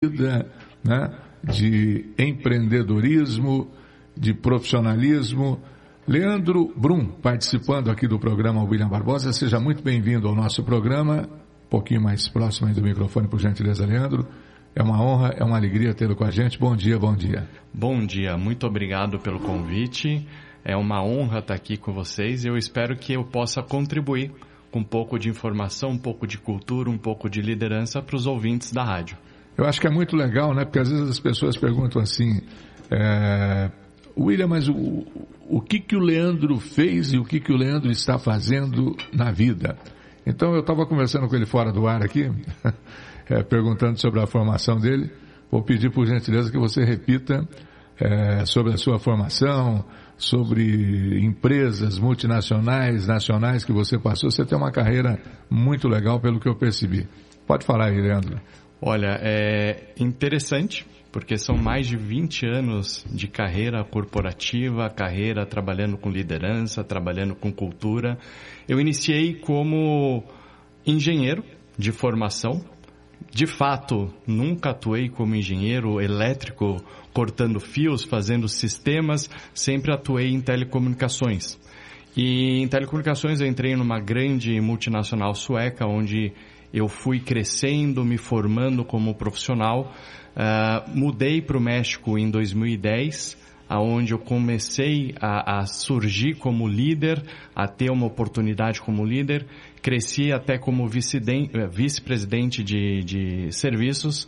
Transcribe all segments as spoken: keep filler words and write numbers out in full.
né, de empreendedorismo, de profissionalismo. Leandro Brum, participando aqui do programa William Barbosa, seja muito bem-vindo ao nosso programa, um pouquinho mais próximo aí do microfone, por gentileza, Leandro. É uma honra, é uma alegria tê-lo com a gente. Bom dia, bom dia. Bom dia, muito obrigado pelo convite. É uma honra estar aqui com vocês e eu espero que eu possa contribuir com um pouco de informação, um pouco de cultura, um pouco de liderança para os ouvintes da rádio. Eu acho que é muito legal, né? Porque às vezes as pessoas perguntam assim, é... William, mas o, o que que o Leandro fez e o que que o Leandro está fazendo na vida? Então eu estava conversando com ele fora do ar aqui, é, perguntando sobre a formação dele. Vou pedir por gentileza que você repita é, sobre a sua formação, sobre empresas multinacionais, nacionais que você passou. Você tem uma carreira muito legal pelo que eu percebi. Pode falar aí, Leandro. Olha, é interessante, porque são mais de vinte anos de carreira corporativa, carreira trabalhando com liderança, trabalhando com cultura. Eu iniciei como engenheiro de formação. De fato, nunca atuei como engenheiro elétrico, cortando fios, fazendo sistemas, sempre atuei em telecomunicações. E em telecomunicações eu entrei numa grande multinacional sueca, onde eu fui crescendo, me formando como profissional. Uh, mudei para o México em dois mil e dez, onde eu comecei a, a surgir como líder, a ter uma oportunidade como líder. Cresci até como vice-presidente de, de serviços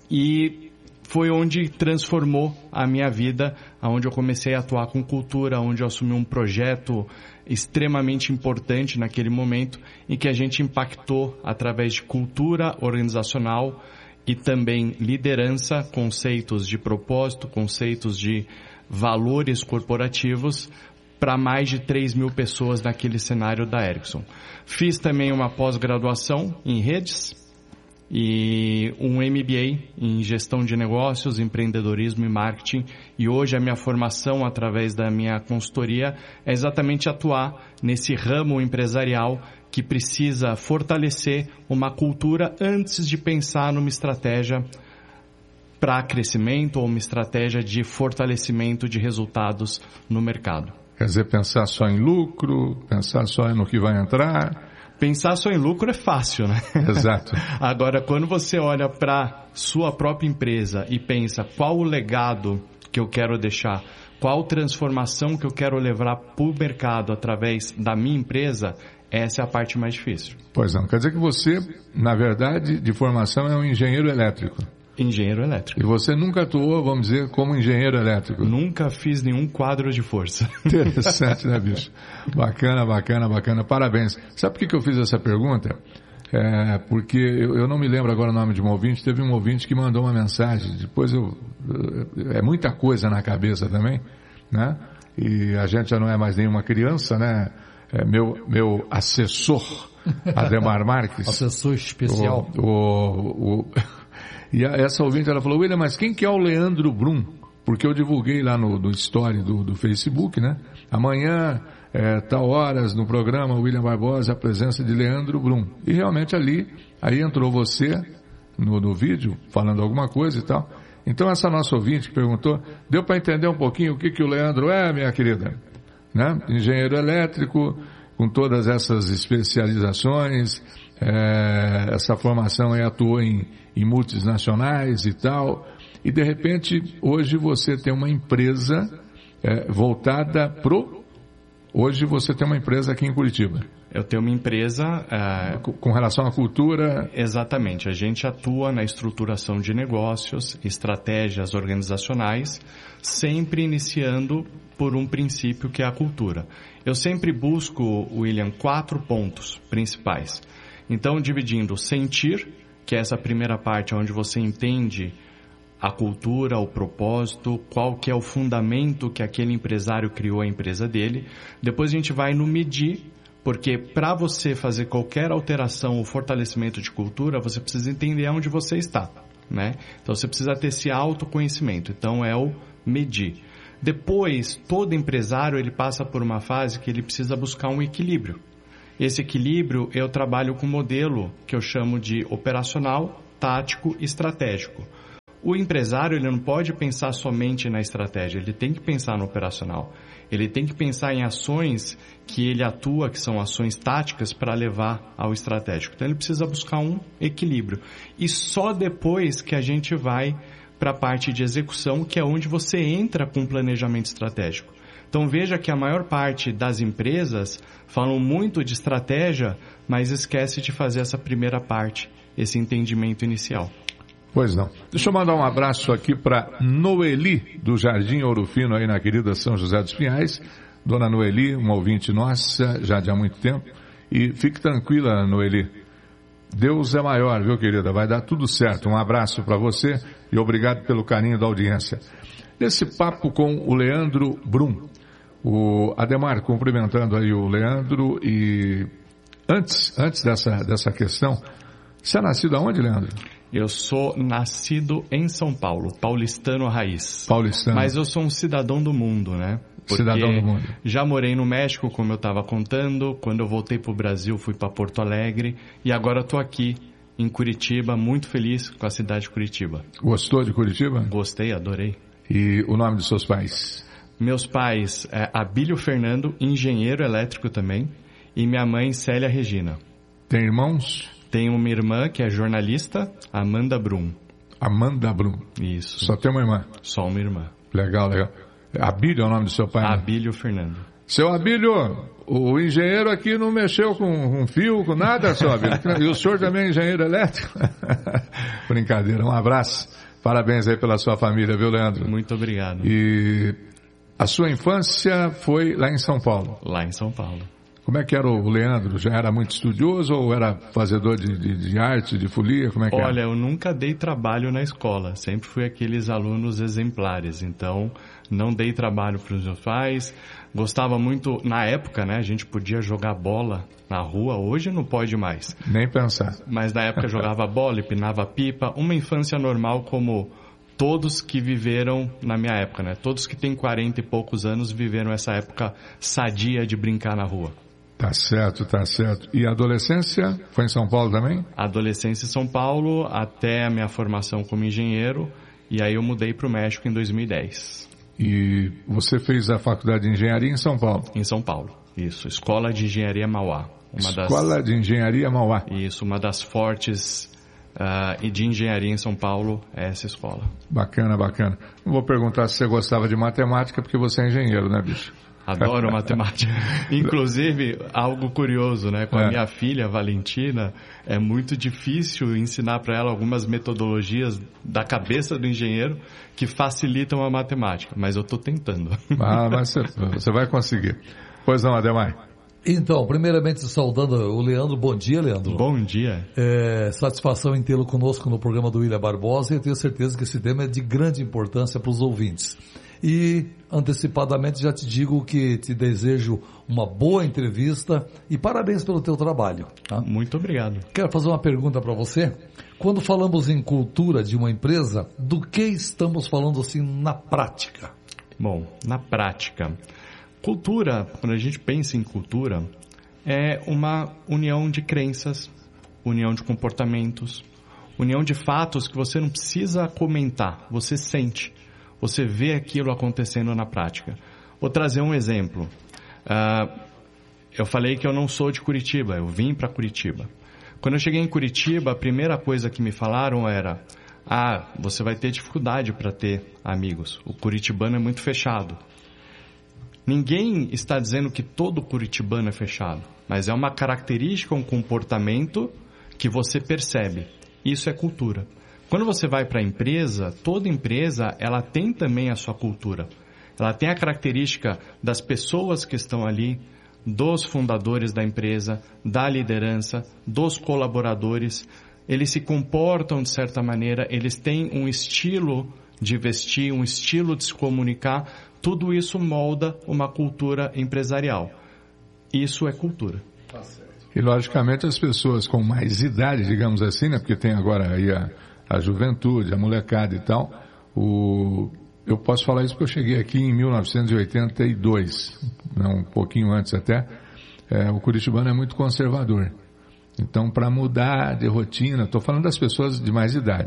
e foi onde transformou a minha vida, onde eu comecei a atuar com cultura, onde eu assumi um projeto extremamente importante naquele momento, em que a gente impactou através de cultura organizacional e também liderança, conceitos de propósito, conceitos de valores corporativos, para mais de três mil pessoas naquele cenário da Ericsson. Fiz também uma pós-graduação em redes e um M B A em gestão de negócios, empreendedorismo e marketing. E hoje a minha formação através da minha consultoria é exatamente atuar nesse ramo empresarial que precisa fortalecer uma cultura antes de pensar numa estratégia para crescimento ou uma estratégia de fortalecimento de resultados no mercado. Quer dizer, pensar só em lucro, pensar só no que vai entrar. Pensar só em lucro é fácil, né? Exato. Agora, quando você olha para sua própria empresa e pensa qual o legado que eu quero deixar, qual transformação que eu quero levar para o mercado através da minha empresa, essa é a parte mais difícil. Pois não. Quer dizer que você, na verdade, de formação é um engenheiro elétrico. Engenheiro elétrico. E você nunca atuou, vamos dizer, como engenheiro elétrico? Nunca fiz nenhum quadro de força. Interessante, né, bicho? Bacana, bacana, bacana. Parabéns. Sabe por que eu fiz essa pergunta? É, porque eu, eu não me lembro agora o nome de um ouvinte. Teve um ouvinte que mandou uma mensagem. Depois eu... É muita coisa na cabeça também, né? E a gente já não é mais nenhuma criança, né? É meu, meu assessor, Ademar Marques. Assessor especial. O... o, o E a, essa ouvinte, ela falou, William, mas quem que é o Leandro Brum? Porque eu divulguei lá no, no story do, do Facebook, né? Amanhã, é, tal horas, no programa William Barbosa, a presença de Leandro Brum. E realmente ali, aí entrou você no, no vídeo, falando alguma coisa e tal. Então essa nossa ouvinte que perguntou, deu para entender um pouquinho o que que o Leandro é, minha querida? Né? Engenheiro elétrico, com todas essas especializações, é, essa formação aí atuou em, em multinacionais e tal, e de repente hoje você tem uma empresa é, voltada pro, hoje você tem uma empresa aqui em Curitiba. Eu tenho uma empresa... Uh, com relação à cultura... Exatamente, a gente atua na estruturação de negócios, estratégias organizacionais, sempre iniciando por um princípio que é a cultura. Eu sempre busco, William, quatro pontos principais. Então, dividindo sentir, que é essa primeira parte onde você entende a cultura, o propósito, qual que é o fundamento que aquele empresário criou a empresa dele. Depois a gente vai no medir, porque para você fazer qualquer alteração ou fortalecimento de cultura, você precisa entender onde você está, né? Então você precisa ter esse autoconhecimento. Então é o medir. Depois, todo empresário ele passa por uma fase que ele precisa buscar um equilíbrio. Esse equilíbrio eu trabalho com um modelo que eu chamo de operacional, tático e estratégico. o empresário ele não pode pensar somente na estratégia, ele tem que pensar no operacional. Ele tem que pensar em ações que ele atua, que são ações táticas, para levar ao estratégico. Então, ele precisa buscar um equilíbrio. E só depois que a gente vai para a parte de execução, que é onde você entra com o planejamento estratégico. Então, veja que a maior parte das empresas falam muito de estratégia, mas esquece de fazer essa primeira parte, esse entendimento inicial. Pois não. Deixa eu mandar um abraço aqui para Noeli, do Jardim Ouro Fino, aí na querida São José dos Pinhais. Dona Noeli, uma ouvinte nossa, já de há muito tempo. E fique tranquila, Noeli. Deus é maior, viu, querida? Vai dar tudo certo. Um abraço para você e obrigado pelo carinho da audiência. Nesse papo com o Leandro Brum, o Ademar cumprimentando aí o Leandro e antes, antes dessa, dessa questão, você é nascido aonde, Leandro? Eu sou nascido em São Paulo, paulistano raiz. Paulistano. Mas eu sou um cidadão do mundo, né? Porque cidadão do mundo. Já morei no México, como eu estava contando. Quando eu voltei para o Brasil, fui para Porto Alegre. E agora estou aqui em Curitiba, muito feliz com a cidade de Curitiba. Gostou de Curitiba? Gostei, adorei. E o nome dos seus pais? Meus pais, é Abílio Fernando, engenheiro elétrico também. E minha mãe, Célia Regina. Tem irmãos? Tenho uma irmã que é jornalista, Amanda Brum. Amanda Brum. Isso. Só tem uma irmã? Só uma irmã. Legal, legal. Abílio é o nome do seu pai? Né? Abílio Fernando. Seu Abílio, o engenheiro aqui não mexeu com um fio, com nada, seu Abílio. E o senhor também é engenheiro elétrico? Brincadeira, um abraço. Parabéns aí pela sua família, viu, Leandro? Muito obrigado. E a sua infância foi lá em São Paulo? Lá em São Paulo. Como é que era o Leandro? Já era muito estudioso ou era fazedor de, de, de arte, de folia? Como é que Olha, era? eu nunca dei trabalho na escola. Sempre fui aqueles alunos exemplares. Então, não dei trabalho para os meus pais. Gostava muito, na época, né? A gente podia jogar bola na rua. Hoje não pode mais. Nem pensar. Mas na época jogava bola, empinava pipa. Uma infância normal como todos que viveram na minha época, né? Todos que têm quarenta e poucos anos viveram essa época sadia de brincar na rua. Tá certo, tá certo. E a adolescência foi em São Paulo também? Adolescência em São Paulo, até a minha formação como engenheiro, e aí eu mudei para o México em dois mil e dez. E você fez a faculdade de engenharia em São Paulo? Em São Paulo, isso. Escola de Engenharia Mauá. Uma Escola das... de Engenharia Mauá. Isso, uma das fortes uh, de engenharia em São Paulo é essa escola. Bacana, bacana. Não vou perguntar se você gostava de matemática, porque você é engenheiro, né, bicho? Adoro matemática. Inclusive, algo curioso, né? Com a é. minha filha, Valentina, é muito difícil ensinar para ela algumas metodologias da cabeça do engenheiro que facilitam a matemática. Mas eu estou tentando. Ah, mas você, você vai conseguir. Pois não, Ademar? Então, primeiramente saudando o Leandro. Bom dia, Leandro. Bom dia. É, satisfação em tê-lo conosco no programa do William Barbosa e eu tenho certeza que esse tema é de grande importância para os ouvintes. E antecipadamente já te digo que te desejo uma boa entrevista e parabéns pelo teu trabalho. Tá? Muito obrigado. Quero fazer uma pergunta para você. Quando falamos em cultura de uma empresa, do que estamos falando assim na prática? Bom, na prática, cultura, quando a gente pensa em cultura, é uma união de crenças, união de comportamentos, união de fatos que você não precisa comentar, você sente. Você vê aquilo acontecendo na prática. Vou trazer um exemplo. Uh, eu falei que eu não sou de Curitiba, eu vim para Curitiba. Quando eu cheguei em Curitiba, a primeira coisa que me falaram era: ah, você vai ter dificuldade para ter amigos. O curitibano é muito fechado. Ninguém está dizendo que todo curitibano é fechado, mas é uma característica, um comportamento que você percebe. Isso é cultura. Quando você vai para a empresa, toda empresa ela tem também a sua cultura. Ela tem a característica das pessoas que estão ali, dos fundadores da empresa, da liderança, dos colaboradores. Eles se comportam de certa maneira, eles têm um estilo de vestir, um estilo de se comunicar. Tudo isso molda uma cultura empresarial. Isso é cultura. E logicamente as pessoas com mais idade, digamos assim, né? Porque tem agora aí a a juventude, a molecada e tal, o... eu posso falar isso porque eu cheguei aqui em mil novecentos e oitenta e dois, né, um pouquinho antes até, é, o curitibano é muito conservador. Então, para mudar de rotina, estou falando das pessoas de mais idade,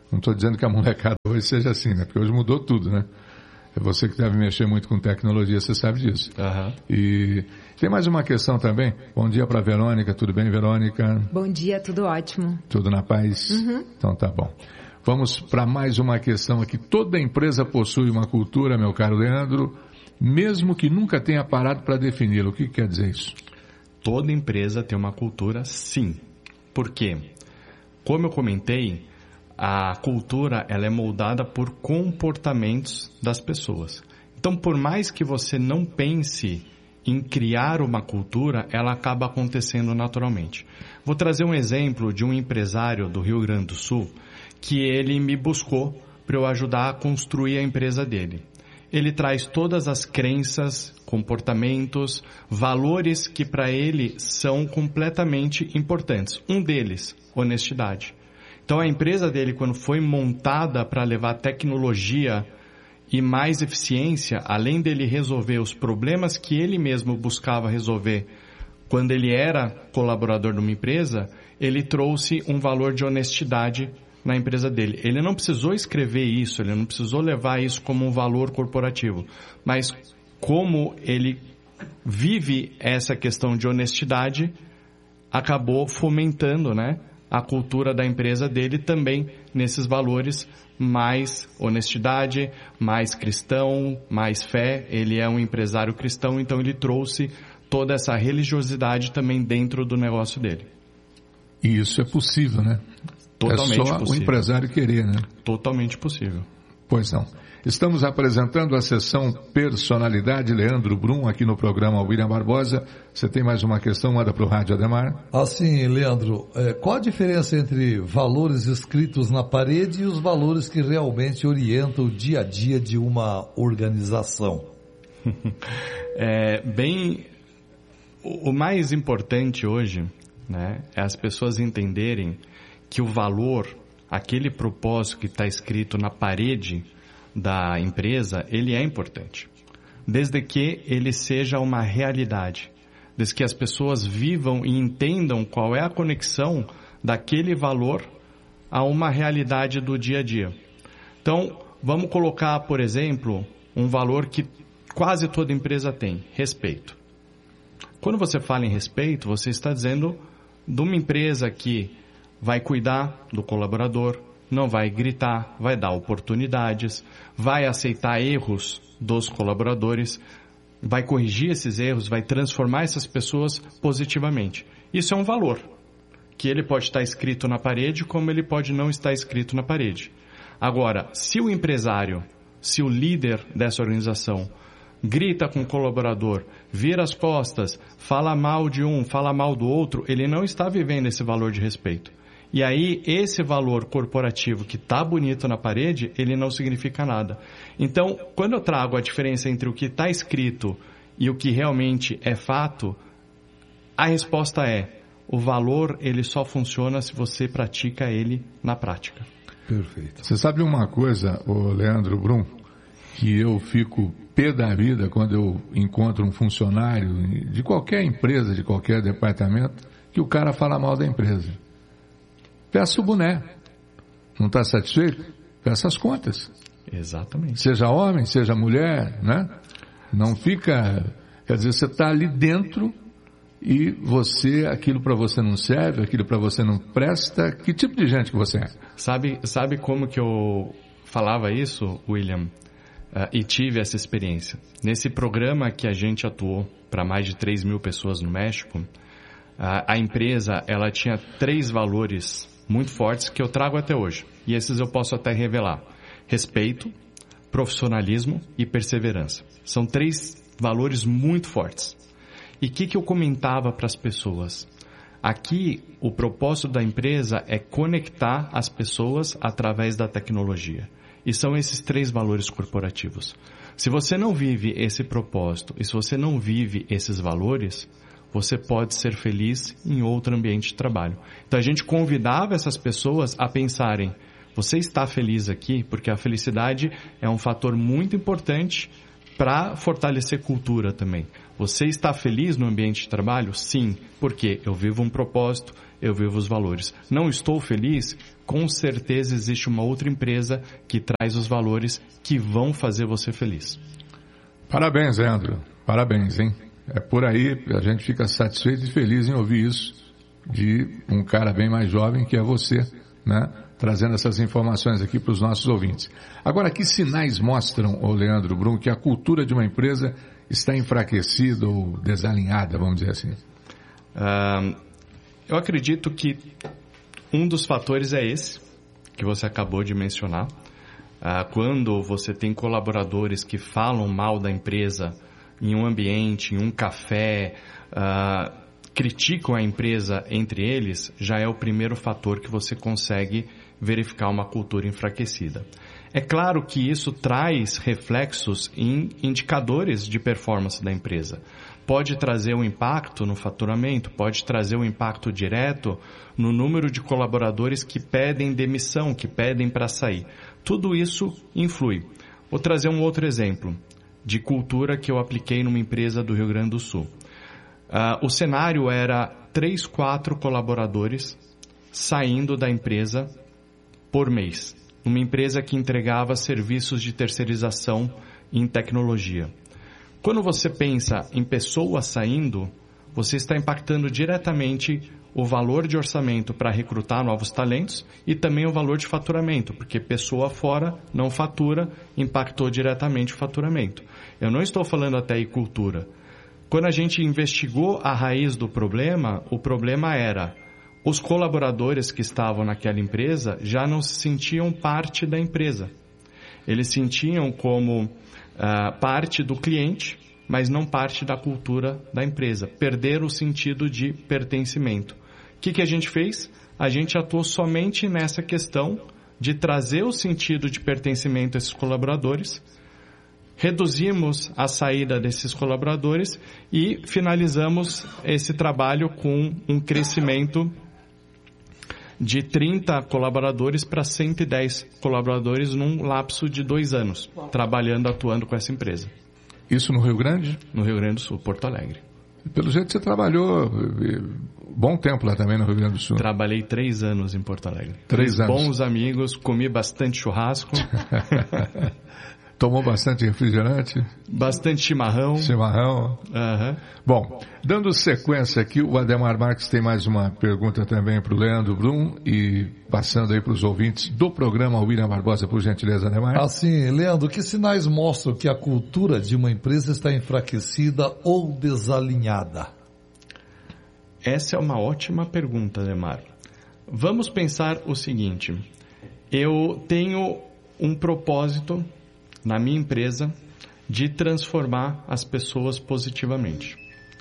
Não estou dizendo que a molecada hoje seja assim, né? Porque hoje mudou tudo, né? É você que deve mexer muito com tecnologia, você sabe disso. Uhum. E tem mais uma questão também. Bom dia para Verônica, tudo bem, Verônica? Bom dia, tudo ótimo. Tudo na paz? Uhum. Então tá bom. Vamos para mais uma questão aqui. Toda empresa possui uma cultura, meu caro Leandro, mesmo que nunca tenha parado para defini-la. O que quer dizer isso? Toda empresa tem uma cultura, sim. Por quê? Como eu comentei, a cultura ela é moldada por comportamentos das pessoas. Então, por mais que você não pense em criar uma cultura, ela acaba acontecendo naturalmente. Vou trazer um exemplo de um empresário do Rio Grande do Sul que ele me buscou para eu ajudar a construir a empresa dele. Ele traz todas as crenças, comportamentos, valores que para ele são completamente importantes. Um deles, honestidade. Então, a empresa dele, quando foi montada para levar tecnologia e mais eficiência, além dele resolver os problemas que ele mesmo buscava resolver quando ele era colaborador de uma empresa, ele trouxe um valor de honestidade na empresa dele. Ele não precisou escrever isso, ele não precisou levar isso como um valor corporativo, mas como ele vive essa questão de honestidade, acabou fomentando, né, a cultura da empresa dele também nesses valores, mais honestidade, mais cristão, mais fé. Ele é um empresário cristão, então ele trouxe toda essa religiosidade também dentro do negócio dele. E isso é possível, né? Totalmente é só possível. o empresário querer, né? Totalmente possível. Pois não. Estamos apresentando a sessão Personalidade, Leandro Brum, aqui no programa William Barbosa. Você tem mais uma questão, manda para o Rádio Ademar. Assim, Leandro, é, qual a diferença entre valores escritos na parede e os valores que realmente orientam o dia a dia de uma organização? É, bem, o, o mais importante hoje, né, é as pessoas entenderem que o valor, aquele propósito que está escrito na parede da empresa, ele é importante. Desde que ele seja uma realidade. Desde que as pessoas vivam e entendam qual é a conexão daquele valor a uma realidade do dia a dia. Então, vamos colocar, por exemplo, um valor que quase toda empresa tem, respeito. Quando você fala em respeito, você está dizendo de uma empresa que vai cuidar do colaborador, não vai gritar, vai dar oportunidades, vai aceitar erros dos colaboradores, vai corrigir esses erros, vai transformar essas pessoas positivamente. Isso é um valor, que ele pode estar escrito na parede, como ele pode não estar escrito na parede. Agora, se o empresário, se o líder dessa organização grita com o colaborador, vira as costas, fala mal de um, fala mal do outro, ele não está vivendo esse valor de respeito. E aí, esse valor corporativo que está bonito na parede, ele não significa nada. Então, quando eu trago a diferença entre o que está escrito e o que realmente é fato, a resposta é, o valor ele só funciona se você pratica ele na prática. Perfeito. Você sabe uma coisa, ô Leandro Brum, que eu fico pé da vida quando eu encontro um funcionário de qualquer empresa, de qualquer departamento, que o cara fala mal da empresa. Peça o boné. Não está satisfeito? Peça as contas. Exatamente. Seja homem, seja mulher, né? Não fica... Quer dizer, você está ali dentro e você, aquilo para você não serve, aquilo para você não presta. Que tipo de gente que você é? Sabe, sabe como que eu falava isso, William? Uh, e tive essa experiência. Nesse programa que a gente atuou para mais de três mil pessoas no México, uh, a empresa ela tinha três valores muito fortes que eu trago até hoje. E esses eu posso até revelar. Respeito, profissionalismo e perseverança. São três valores muito fortes. E o que, que eu comentava para as pessoas? Aqui, o propósito da empresa é conectar as pessoas através da tecnologia. E são esses três valores corporativos. Se você não vive esse propósito e se você não vive esses valores, você pode ser feliz em outro ambiente de trabalho. Então a gente convidava essas pessoas a pensarem, você está feliz aqui? Porque a felicidade é um fator muito importante para fortalecer cultura também. Você está feliz no ambiente de trabalho? Sim, porque eu vivo um propósito, eu vivo os valores. Não estou feliz? Com certeza existe uma outra empresa que traz os valores que vão fazer você feliz. Parabéns, Leandro. Parabéns, hein? É por aí, a gente fica satisfeito e feliz em ouvir isso de um cara bem mais jovem que é você, né? Trazendo essas informações aqui para os nossos ouvintes. Agora, que sinais mostram, ô Leandro Brum, que a cultura de uma empresa está enfraquecida ou desalinhada, vamos dizer assim? Uh, eu acredito que um dos fatores é esse, que você acabou de mencionar. Uh, quando você tem colaboradores que falam mal da empresa em um ambiente, em um café, uh, criticam a empresa entre eles, já é o primeiro fator que você consegue verificar uma cultura enfraquecida. É claro que isso traz reflexos em indicadores de performance da empresa. Pode trazer um impacto no faturamento, pode trazer um impacto direto no número de colaboradores que pedem demissão, que pedem para sair. Tudo isso influi. Vou trazer um outro exemplo de cultura que eu apliquei numa empresa do Rio Grande do Sul. Uh, o cenário era três, quatro colaboradores saindo da empresa por mês. Uma empresa que entregava serviços de terceirização em tecnologia. Quando você pensa em pessoas saindo, você está impactando diretamente o valor de orçamento para recrutar novos talentos e também o valor de faturamento, porque pessoa fora não fatura, impactou diretamente o faturamento. Eu não estou falando até aí cultura. Quando a gente investigou a raiz do problema, o problema era os colaboradores que estavam naquela empresa já não se sentiam parte da empresa. Eles se sentiam como uh, parte do cliente, mas não parte da cultura da empresa. Perderam o sentido de pertencimento. O que, que a gente fez? A gente atuou somente nessa questão de trazer o sentido de pertencimento a esses colaboradores, reduzimos a saída desses colaboradores e finalizamos esse trabalho com um crescimento de trinta colaboradores para cento e dez colaboradores num lapso de dois anos, trabalhando, atuando com essa empresa. Isso no Rio Grande? No Rio Grande do Sul, Porto Alegre. Pelo jeito você trabalhou bom tempo lá também no Rio Grande do Sul. Trabalhei três anos em Porto Alegre. Três Fiz anos. Bons amigos, comi bastante churrasco. Tomou bastante refrigerante? Bastante chimarrão. Chimarrão. Uhum. Bom, dando sequência aqui, o Ademar Marques tem mais uma pergunta também para o Leandro Brum e passando aí para os ouvintes do programa William Barbosa, por gentileza, Ademar. Assim, Leandro, que sinais mostram que a cultura de uma empresa está enfraquecida ou desalinhada? Essa é uma ótima pergunta, Ademar. Vamos pensar o seguinte. Eu tenho um propósito na minha empresa de transformar as pessoas positivamente.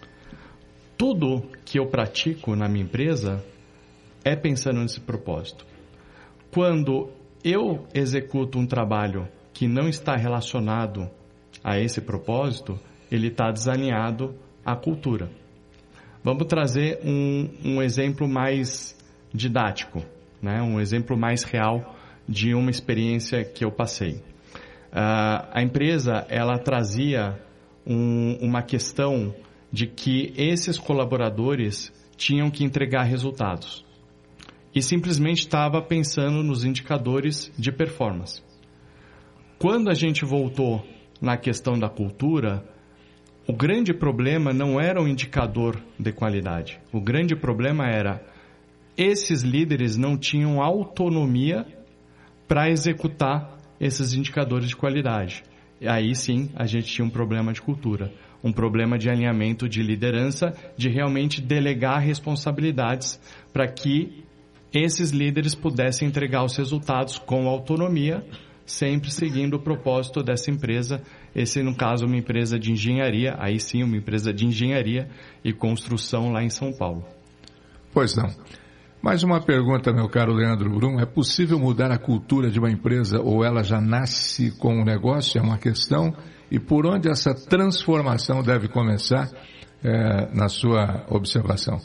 Tudo que eu pratico na minha empresa é pensando nesse propósito. Quando eu executo um trabalho que não está relacionado a esse propósito, ele está desalinhado à cultura. Vamos trazer um, um exemplo mais didático, né? Um exemplo mais real de uma experiência que eu passei. Uh, a empresa, ela trazia um, uma questão de que esses colaboradores tinham que entregar resultados e simplesmente estava pensando nos indicadores de performance. Quando a gente voltou na questão da cultura, o grande problema não era o indicador de qualidade. O grande problema era esses líderes não tinham autonomia para executar esses indicadores de qualidade. E aí sim a gente tinha um problema de cultura, um problema de alinhamento de liderança, de realmente delegar responsabilidades para que esses líderes pudessem entregar os resultados com autonomia, sempre seguindo o propósito dessa empresa. Esse, no caso, uma empresa de engenharia, aí sim uma empresa de engenharia e construção lá em São Paulo. Pois não. Mais uma pergunta, meu caro Leandro Brum. É possível mudar a cultura de uma empresa ou ela já nasce com um negócio? É uma questão. E por onde essa transformação deve começar, é, na sua observação?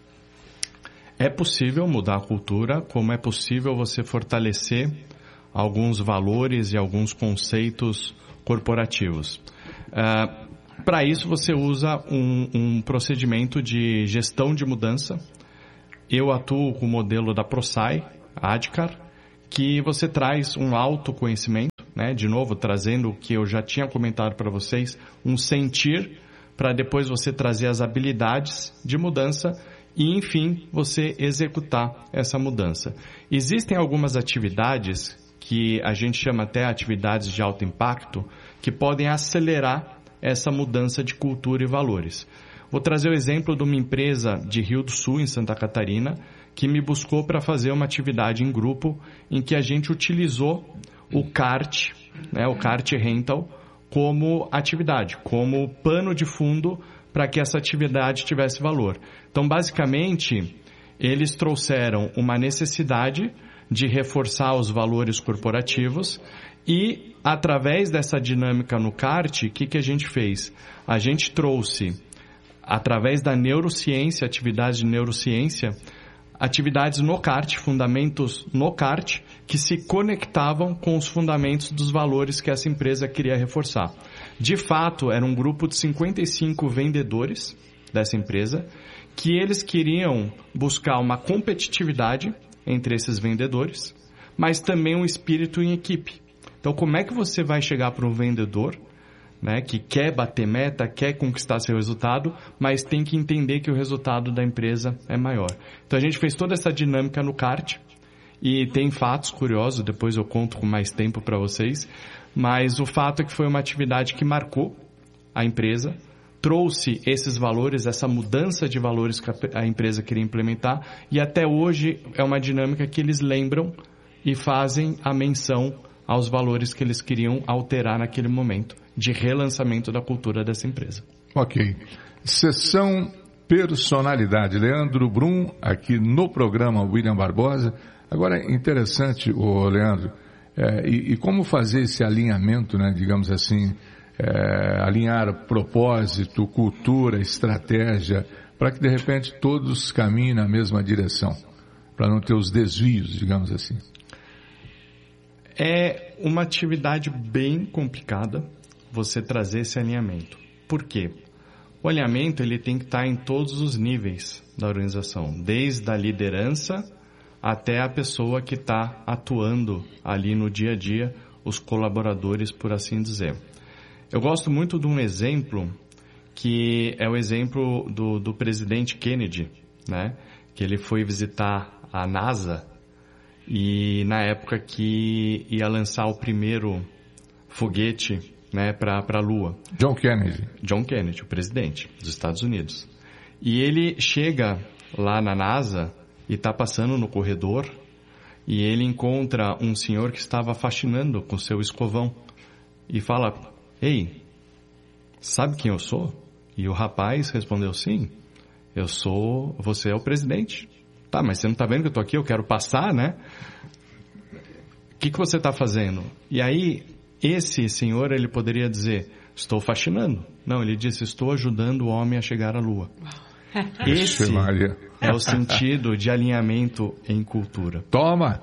É possível mudar a cultura, como é possível você fortalecer alguns valores e alguns conceitos corporativos. Uh, Para isso, você usa um, um procedimento de gestão de mudança eu atuo com o modelo da ProSci, Adcar, que você traz um autoconhecimento, né? De novo, trazendo o que eu já tinha comentado para vocês, um sentir, para depois você trazer as habilidades de mudança e, enfim, você executar essa mudança. Existem algumas atividades que a gente chama até atividades de alto impacto, que podem acelerar essa mudança de cultura e valores. Vou trazer o exemplo de uma empresa de Rio do Sul, em Santa Catarina, que me buscou para fazer uma atividade em grupo em que a gente utilizou o kart, né, o kart rental, como atividade, como pano de fundo para que essa atividade tivesse valor. Então, basicamente, eles trouxeram uma necessidade de reforçar os valores corporativos e, através dessa dinâmica no kart, o que, que a gente fez? A gente trouxe, através da neurociência, atividades de neurociência, atividades no kart, fundamentos no kart, que se conectavam com os fundamentos dos valores que essa empresa queria reforçar. De fato, era um grupo de cinquenta e cinco vendedores dessa empresa, que eles queriam buscar uma competitividade entre esses vendedores, mas também um espírito em equipe. Então, como é que você vai chegar para um vendedor, né, que quer bater meta, quer conquistar seu resultado, mas tem que entender que o resultado da empresa é maior? Então, a gente fez toda essa dinâmica no kart e tem fatos curiosos, depois eu conto com mais tempo para vocês, mas o fato é que foi uma atividade que marcou a empresa, trouxe esses valores, essa mudança de valores que a empresa queria implementar, e até hoje é uma dinâmica que eles lembram e fazem a menção aos valores que eles queriam alterar naquele momento de relançamento da cultura dessa empresa. Ok. Sessão Personalidade. Leandro Brum, aqui no programa William Barbosa. Agora, interessante, ô Leandro, é, e, e como fazer esse alinhamento, né, digamos assim, é, alinhar propósito, cultura, estratégia, para que de repente todos caminhem na mesma direção, para não ter os desvios, digamos assim. É uma atividade bem complicada você trazer esse alinhamento. Por quê? O alinhamento ele tem que estar em todos os níveis da organização, desde a liderança até a pessoa que está atuando ali no dia a dia, os colaboradores, por assim dizer. Eu gosto muito de um exemplo que é o exemplo do, do presidente Kennedy, né? Que ele foi visitar a NASA e na época que ia lançar o primeiro foguete, né, para a Lua. John Kennedy. John Kennedy, o presidente dos Estados Unidos. E ele chega lá na NASA e está passando no corredor e ele encontra um senhor que estava faxinando com seu escovão e fala: "Ei, sabe quem eu sou?" E o rapaz respondeu: "Sim, eu sou, você é o presidente." "Tá, mas você não está vendo que eu estou aqui, eu quero passar, né? O que, que você está fazendo?" E aí, esse senhor, ele poderia dizer: "Estou faxinando." Não, ele disse: "Estou ajudando o homem a chegar à Lua." Esse é o sentido de alinhamento em cultura. Toma!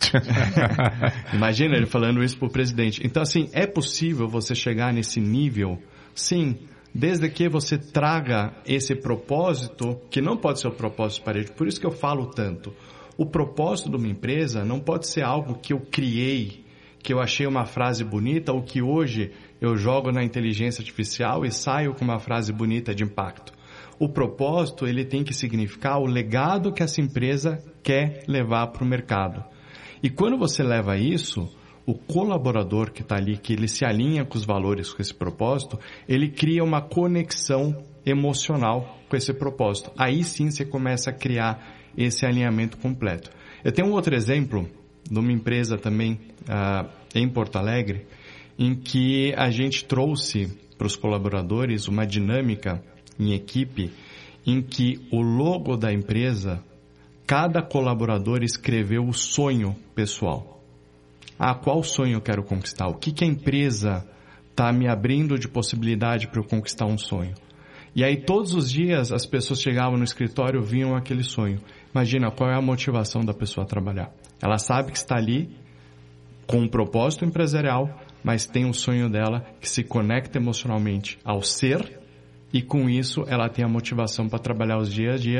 Imagina ele falando isso para o presidente. Então, assim, é possível você chegar nesse nível? Sim, desde que você traga esse propósito, que não pode ser o propósito de parede. Por isso que eu falo tanto. O propósito de uma empresa não pode ser algo que eu criei, que eu achei uma frase bonita, ou que hoje eu jogo na inteligência artificial e saio com uma frase bonita de impacto. O propósito, ele tem que significar o legado que essa empresa quer levar para o mercado. E quando você leva isso, o colaborador que está ali, que ele se alinha com os valores, com esse propósito, ele cria uma conexão emocional com esse propósito. Aí sim você começa a criar esse alinhamento completo. Eu tenho um outro exemplo de uma empresa também uh, em Porto Alegre, em que a gente trouxe para os colaboradores uma dinâmica em equipe, em que o logo da empresa, cada colaborador escreveu o sonho pessoal. Ah, qual sonho eu quero conquistar? O que, que a empresa está me abrindo de possibilidade para eu conquistar um sonho? E aí todos os dias as pessoas chegavam no escritório, viam aquele sonho. Imagina qual é a motivação da pessoa a trabalhar. Ela sabe que está ali com um propósito empresarial, mas tem um sonho dela que se conecta emocionalmente ao ser, e com isso ela tem a motivação para trabalhar os dia a dia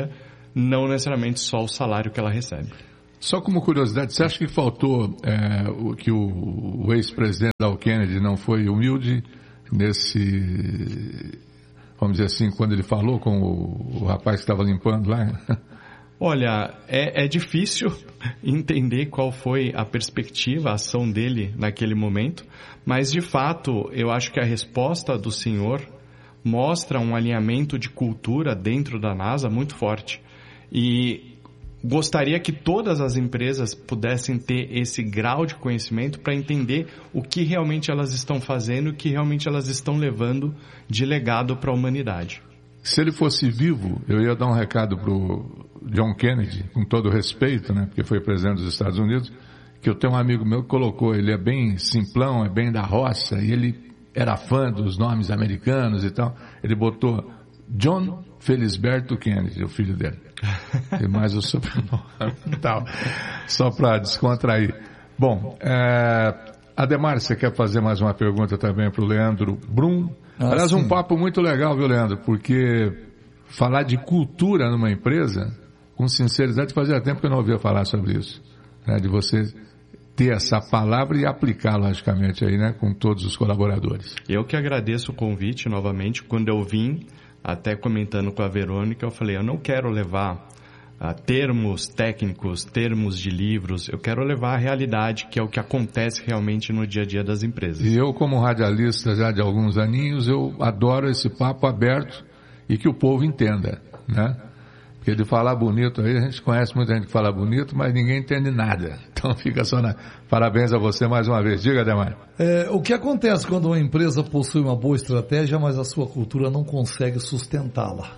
não necessariamente só o salário que ela recebe. Só como curiosidade, você acha que faltou é, o, que o, o ex-presidente Al Kennedy não foi humilde nesse, vamos dizer assim, quando ele falou com o, o rapaz que estava limpando lá? Olha, é, é difícil entender qual foi a perspectiva, a ação dele naquele momento, mas de fato eu acho que a resposta do senhor mostra um alinhamento de cultura dentro da NASA muito forte. E gostaria que todas as empresas pudessem ter esse grau de conhecimento para entender o que realmente elas estão fazendo e o que realmente elas estão levando de legado para a humanidade. Se ele fosse vivo, eu ia dar um recado para o John Kennedy, com todo respeito, né, porque foi presidente dos Estados Unidos, que eu tenho um amigo meu que colocou, ele é bem simplão, é bem da roça, e ele era fã dos nomes americanos e tal. Ele botou John Felisberto Kennedy, o filho dele. E mais o sobrenome e tal. Só para descontrair. Bom, é, Ademar, você quer fazer mais uma pergunta também para o Leandro Brum? Ah, Aliás, sim. Um papo muito legal, viu, Leandro? Porque falar de cultura numa empresa, com sinceridade, fazia tempo que eu não ouvia falar sobre isso. Né? De você ter essa palavra e aplicar, logicamente, aí, né, com todos os colaboradores. Eu que agradeço o convite novamente. Quando eu vim, até comentando com a Verônica, eu falei, eu não quero levar uh, termos técnicos, termos de livros, eu quero levar a realidade, que é o que acontece realmente no dia a dia das empresas. E eu, como radialista já de alguns aninhos, eu adoro esse papo aberto e que o povo entenda, né? Porque de falar bonito aí, a gente conhece muita gente que fala bonito, mas ninguém entende nada. Então fica só na... Parabéns a você mais uma vez. Diga, Ademar. É, o que acontece quando uma empresa possui uma boa estratégia, mas a sua cultura não consegue sustentá-la?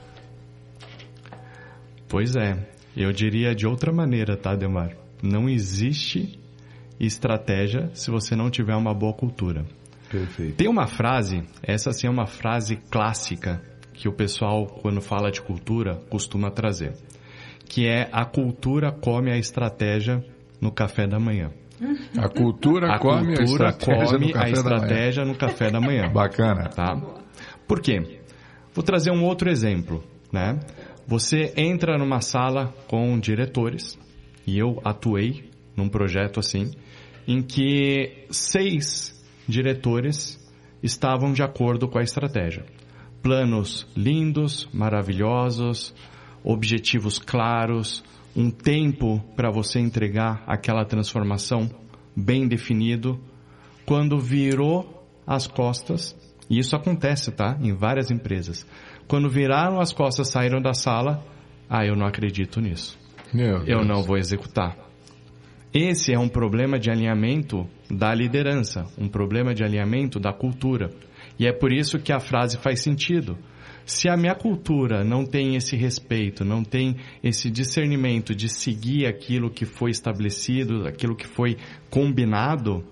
Pois é. Eu diria de outra maneira, tá, Ademar? Não existe estratégia se você não tiver uma boa cultura. Perfeito. Tem uma frase, essa sim é uma frase clássica, que o pessoal, quando fala de cultura, costuma trazer, que é: a cultura come a estratégia no café da manhã. A cultura a come, cultura a estratégia, come no café, a estratégia da no café da manhã. Bacana. Tá? Por quê? Vou trazer um outro exemplo, né? Você entra numa sala com diretores, e eu atuei num projeto assim, em que seis diretores estavam de acordo com a estratégia. Planos lindos, maravilhosos, objetivos claros, um tempo para você entregar aquela transformação bem definido. Quando virou as costas, e isso acontece, tá? Em várias empresas. Quando viraram as costas, saíram da sala, ah, eu não acredito nisso. Meu eu Deus. não vou executar. Esse é um problema de alinhamento da liderança, um problema de alinhamento da cultura. E é por isso que a frase faz sentido. Se a minha cultura não tem esse respeito, não tem esse discernimento de seguir aquilo que foi estabelecido, aquilo que foi combinado,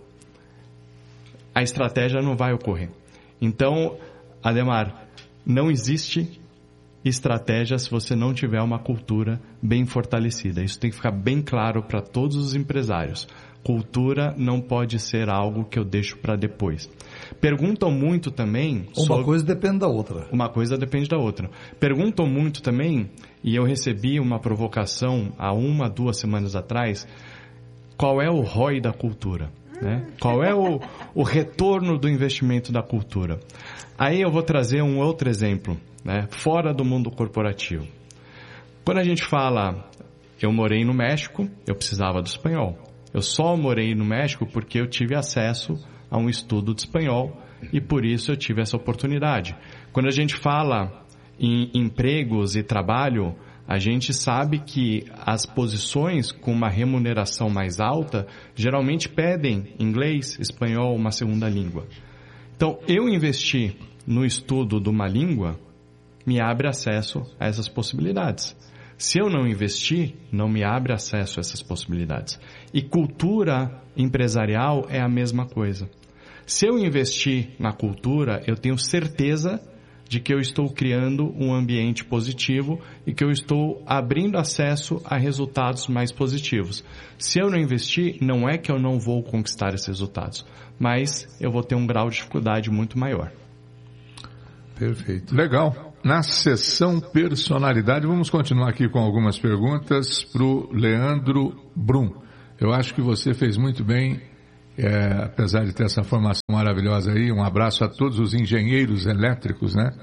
a estratégia não vai ocorrer. Então, Ademar, não existe estratégia se você não tiver uma cultura bem fortalecida. Isso tem que ficar bem claro para todos os empresários. Cultura não pode ser algo que eu deixo para depois. Perguntam muito também... Uma sobre... coisa depende da outra. Uma coisa depende da outra. Perguntam muito também, e eu recebi uma provocação há uma, duas semanas atrás, qual é o R O I da cultura? Né? Qual é o, o retorno do investimento da cultura? Aí eu vou trazer um outro exemplo, né? Fora do mundo corporativo. Quando a gente fala, eu morei no México, eu precisava do espanhol. Eu só morei no México porque eu tive acesso a um estudo de espanhol e por isso eu tive essa oportunidade. Quando a gente fala em empregos e trabalho, a gente sabe que as posições com uma remuneração mais alta geralmente pedem inglês, espanhol, uma segunda língua. Então, eu investir no estudo de uma língua me abre acesso a essas possibilidades. Se eu não investir, não me abre acesso a essas possibilidades. E cultura empresarial é a mesma coisa. Se eu investir na cultura, eu tenho certeza de que eu estou criando um ambiente positivo e que eu estou abrindo acesso a resultados mais positivos. Se eu não investir, não é que eu não vou conquistar esses resultados, mas eu vou ter um grau de dificuldade muito maior. Perfeito. Legal. na sessão personalidade, vamos continuar aqui com algumas perguntas para o Leandro Brum. Eu acho que você fez muito bem, é, apesar de ter essa formação maravilhosa aí, um abraço a todos os engenheiros elétricos, né?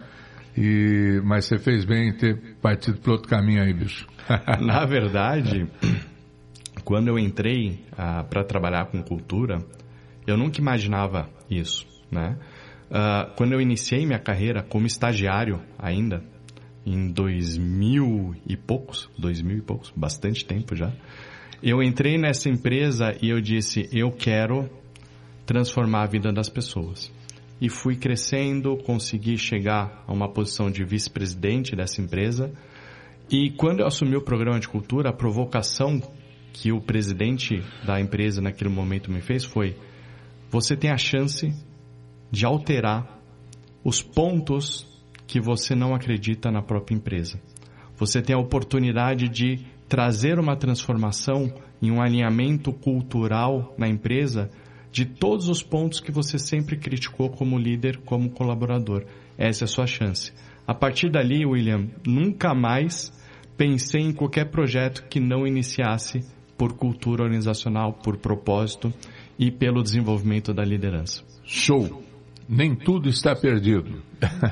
E, mas você fez bem em ter partido para outro caminho aí, bicho. Na verdade, quando eu entrei ah, para trabalhar com cultura, eu nunca imaginava isso, né? Ah, quando eu iniciei minha carreira como estagiário ainda, em dois mil e poucos, dois mil e poucos, bastante tempo já, eu entrei nessa empresa e eu disse, eu quero transformar a vida das pessoas. E fui crescendo, consegui chegar a uma posição de vice-presidente dessa empresa. E quando eu assumi o programa de cultura, a provocação que o presidente da empresa naquele momento me fez foi: você tem a chance de alterar os pontos que você não acredita na própria empresa. Você tem a oportunidade de trazer uma transformação em um alinhamento cultural na empresa de todos os pontos que você sempre criticou como líder, como colaborador. Essa é a sua chance. A partir dali, William, nunca mais pensei em qualquer projeto que não iniciasse por cultura organizacional, por propósito e pelo desenvolvimento da liderança. Show! Nem tudo está perdido.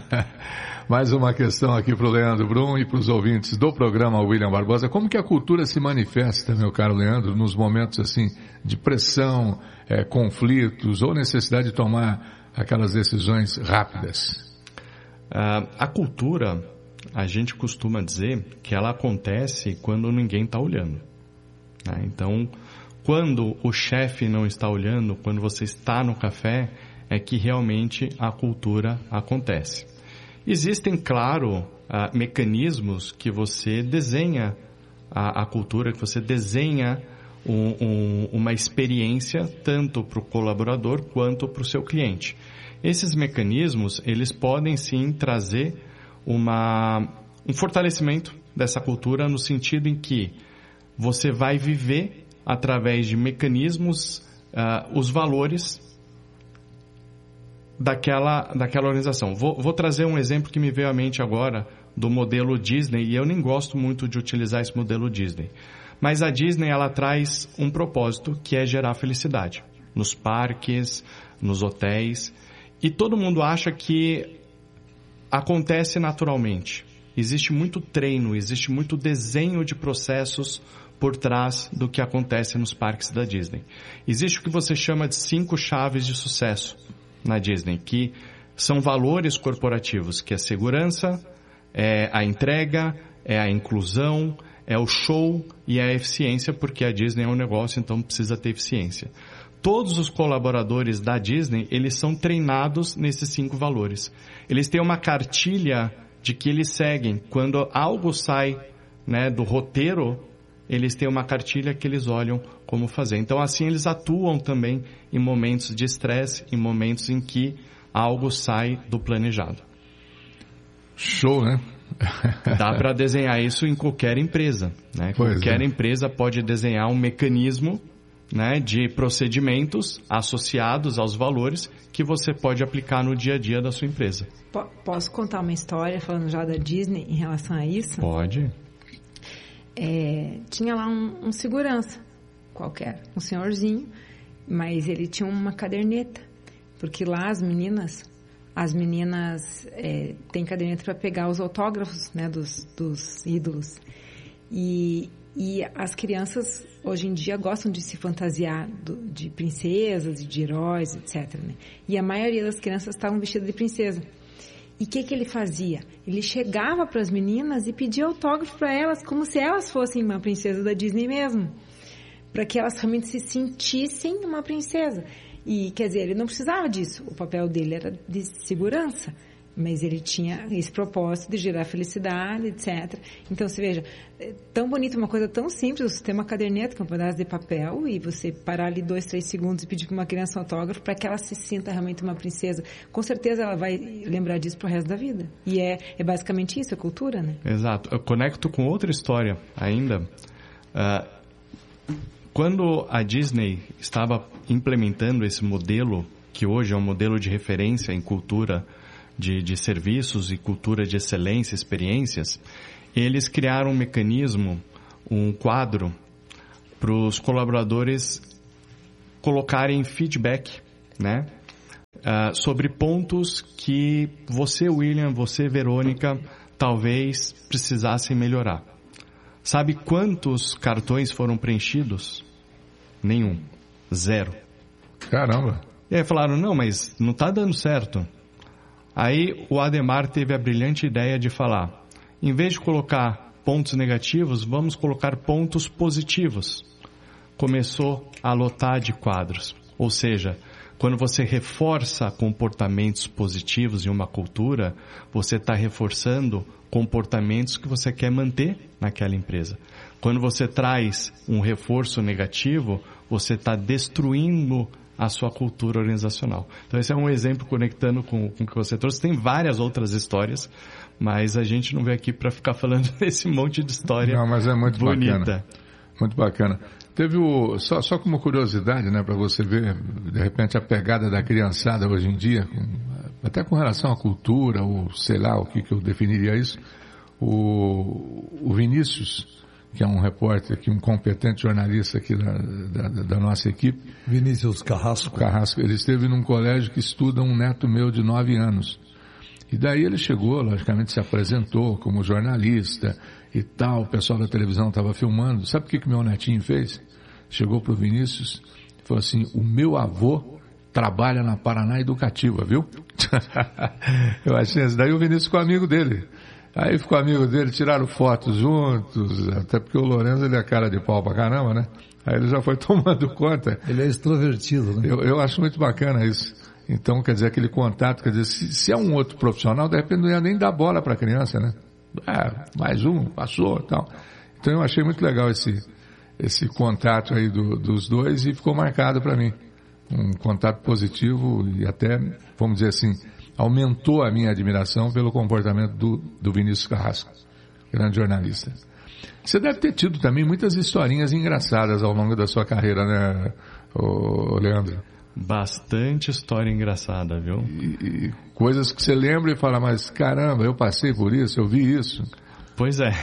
Mais uma questão aqui para o Leandro Brum e para os ouvintes do programa William Barbosa. Como que a cultura se manifesta, meu caro Leandro, nos momentos assim de pressão, é, conflitos ou necessidade de tomar aquelas decisões rápidas? Uh, a cultura, a gente costuma dizer que ela acontece quando ninguém está olhando, né? Então, quando o chefe não está olhando, quando você está no café, é que realmente a cultura acontece. Existem, claro, uh, mecanismos que você desenha a, a cultura, que você desenha um, um, uma experiência tanto para o colaborador quanto para o seu cliente. Esses mecanismos, eles podem sim trazer uma, um fortalecimento dessa cultura no sentido em que você vai viver através de mecanismos uh, os valores daquela, daquela organização. Vou, vou trazer um exemplo que me veio à mente agora do modelo Disney, e eu nem gosto muito de utilizar esse modelo Disney. Mas a Disney, ela traz um propósito que é gerar felicidade nos parques, nos hotéis, e todo mundo acha que acontece naturalmente. Existe muito treino, existe muito desenho de processos por trás do que acontece nos parques da Disney. Existe o que você chama de cinco chaves de sucesso na Disney, que são valores corporativos, que é a segurança, é a entrega, é a inclusão, é o show e a eficiência, porque a Disney é um negócio, então precisa ter eficiência. Todos os colaboradores da Disney, eles são treinados nesses cinco valores. Eles têm uma cartilha de que eles seguem. Quando algo sai, né, do roteiro, eles têm uma cartilha que eles olham como fazer. Então, assim, eles atuam também em momentos de estresse, em momentos em que algo sai do planejado. Show, né? Dá para desenhar isso em qualquer empresa, né? Qualquer é. empresa pode desenhar um mecanismo, né, de procedimentos associados aos valores que você pode aplicar no dia a dia da sua empresa. Posso contar uma história falando já da Disney em relação a isso? Pode. É, tinha lá um, um segurança qualquer, um senhorzinho, mas ele tinha uma caderneta, porque lá as meninas, as meninas é, têm caderneta para pegar os autógrafos, né, dos, dos ídolos. E, e as crianças hoje em dia gostam de se fantasiar do, de princesas, de heróis, etcétera, né? E a maioria das crianças estavam vestidas de princesa. E o que, que ele fazia? Ele chegava para as meninas e pedia autógrafo para elas, como se elas fossem uma princesa da Disney mesmo, para que elas realmente se sentissem uma princesa. E, quer dizer, ele não precisava disso, o papel dele era de segurança, mas ele tinha esse propósito de gerar felicidade, etcétera. Então, você veja, é tão bonito, uma coisa tão simples, você ter uma caderneta com um pedaço de papel e você parar ali dois, três segundos e pedir para uma criança um autógrafo para que ela se sinta realmente uma princesa. Com certeza ela vai lembrar disso para o resto da vida. E é, é basicamente isso, a cultura, né? Exato. Eu conecto com outra história ainda. Uh, quando a Disney estava implementando esse modelo, que hoje é um modelo de referência em cultura de, de serviços e cultura de excelência, experiências, eles criaram um mecanismo, um quadro, para os colaboradores colocarem feedback, né? Uh, sobre pontos que você, William, você, Verônica, talvez precisassem melhorar. Sabe quantos cartões foram preenchidos? Nenhum. Zero. Caramba. E aí falaram, não, mas não está dando certo. Aí o Ademar teve a brilhante ideia de falar, em vez de colocar pontos negativos, vamos colocar pontos positivos. Começou a lotar de quadros. Ou seja, quando você reforça comportamentos positivos em uma cultura, você está reforçando comportamentos que você quer manter naquela empresa. Quando você traz um reforço negativo, você está destruindo a sua cultura organizacional. Então esse é um exemplo conectando com, com o que você trouxe. Tem várias outras histórias, mas a gente não veio aqui para ficar falando desse monte de história bonita. Não, mas é muito bonita. Bacana. Muito bacana. Teve o, só, só como curiosidade, né, para você ver, de repente, a pegada da criançada hoje em dia, com, até com relação à cultura, ou sei lá o que, que eu definiria isso, o, o Vinícius, que é um repórter aqui, um competente jornalista aqui da, da, da nossa equipe. Vinícius Carrasco. Carrasco. Ele esteve num colégio que estuda um neto meu de nove anos. E daí ele chegou, logicamente se apresentou como jornalista e tal, o pessoal da televisão estava filmando. Sabe o que que meu netinho fez? Chegou pro Vinícius e falou assim, o meu avô trabalha na Paraná Educativa, viu? Eu achei isso. Daí o Vinícius ficou amigo dele. Aí ficou amigo dele, tiraram fotos juntos, até porque o Lourenço ele é cara de pau pra caramba, né? Aí ele já foi tomando conta. Ele é extrovertido, né? Eu, eu acho muito bacana isso. Então, quer dizer, aquele contato, quer dizer, se, se é um outro profissional, de repente não ia nem dar bola para a criança, né? Ah, mais um, passou e tal. Então eu achei muito legal esse, esse contato aí do, dos dois e ficou marcado para mim. Um contato positivo e até, vamos dizer assim, aumentou a minha admiração pelo comportamento do, do Vinícius Carrasco, grande jornalista. Você deve ter tido também muitas historinhas engraçadas ao longo da sua carreira, né, ô, Leandro? Bastante história engraçada, viu? E, e coisas que você lembra e fala, mas caramba, eu passei por isso, eu vi isso. Pois é.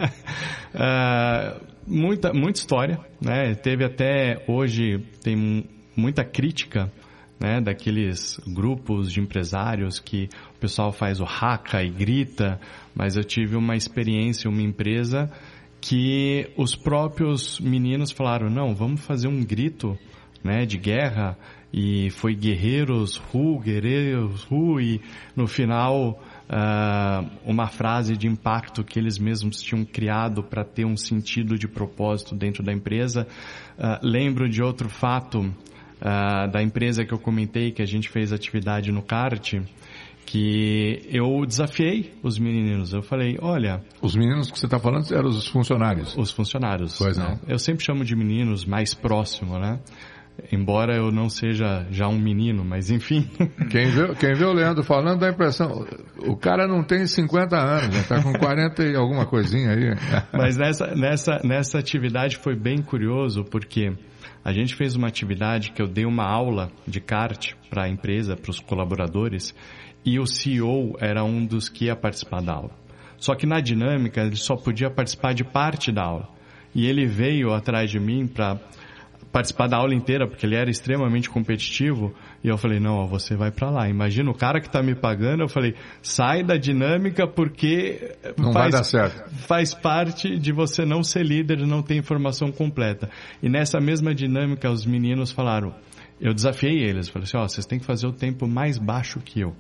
uh, muita, muita história, né? Teve até hoje, tem muita crítica, né? Daqueles grupos de empresários que o pessoal faz o haka e grita, mas eu tive uma experiência, uma empresa que os próprios meninos falaram, não, vamos fazer um grito, né, de guerra, e foi guerreiros, ru, guerreiros, ru, e no final uh, uma frase de impacto que eles mesmos tinham criado para ter um sentido de propósito dentro da empresa. Uh, lembro de outro fato uh, da empresa que eu comentei, que a gente fez atividade no kart, que eu desafiei os meninos. Eu falei, olha... Os meninos que você está falando eram os funcionários? Os funcionários. Pois né? não. Eu sempre chamo de meninos mais próximo, né? Embora eu não seja já um menino, mas enfim. Quem vê, quem vê o Leandro falando dá a impressão, o cara não tem cinquenta anos, está com quarenta e alguma coisinha aí. Mas nessa, nessa, nessa atividade foi bem curioso, porque a gente fez uma atividade que eu dei uma aula de kart para a empresa, para os colaboradores, e o C E O era um dos que ia participar da aula. Só que na dinâmica ele só podia participar de parte da aula. E ele veio atrás de mim para participar da aula inteira, porque ele era extremamente competitivo, e eu falei, não, ó, você vai para lá. Imagina o cara que está me pagando, eu falei, sai da dinâmica porque não faz, vai dar certo. Faz parte de você não ser líder e não ter informação completa. E nessa mesma dinâmica, os meninos falaram, eu desafiei eles, falei assim, ó, vocês têm que fazer o tempo mais baixo que eu.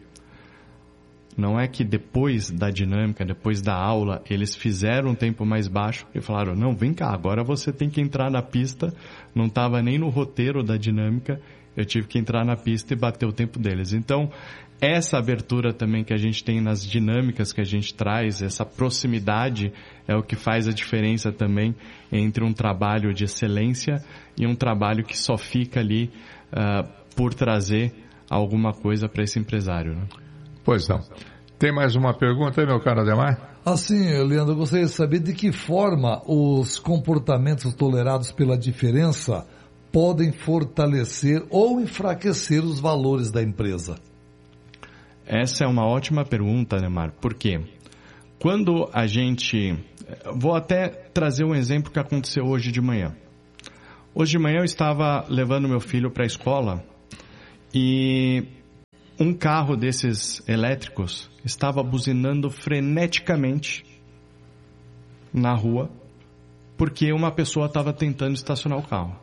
Não é que depois da dinâmica, depois da aula, eles fizeram um tempo mais baixo e falaram, não, vem cá, agora você tem que entrar na pista. Não estava nem no roteiro da dinâmica, eu tive que entrar na pista e bater o tempo deles. Então, essa abertura também que a gente tem nas dinâmicas que a gente traz, essa proximidade é o que faz a diferença também entre um trabalho de excelência e um trabalho que só fica ali uh, por trazer alguma coisa para esse empresário, né? Pois não. Tem mais uma pergunta aí, meu caro Ademar? Assim, Leandro, eu gostaria de saber de que forma os comportamentos tolerados pela diferença podem fortalecer ou enfraquecer os valores da empresa. Essa é uma ótima pergunta, Neymar. Por quê? Quando a gente... Vou até trazer um exemplo que aconteceu hoje de manhã. Hoje de manhã eu estava levando meu filho para a escola e um carro desses elétricos estava buzinando freneticamente na rua porque uma pessoa estava tentando estacionar o carro.